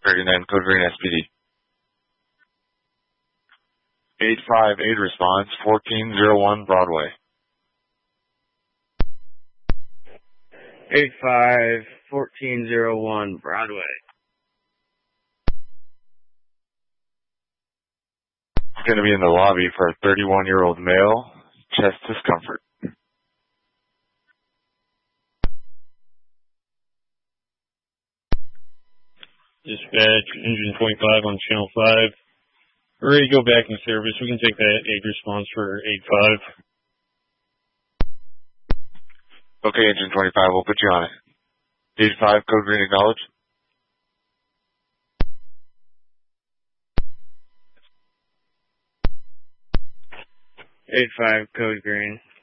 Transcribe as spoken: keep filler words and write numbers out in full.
thirty-nine, Code Green S P D. eight five eight response, fourteen oh one Broadway. eight five, fourteen oh one Broadway. I'm going to be in the lobby for a thirty-one-year-old male, chest discomfort. Dispatch, engine twenty-five on channel five. We're ready to go back in service. We can take that aid response for eight five. Okay, engine twenty-five, we'll put you on it. eight five, Code Green acknowledge. eight five, Code Green.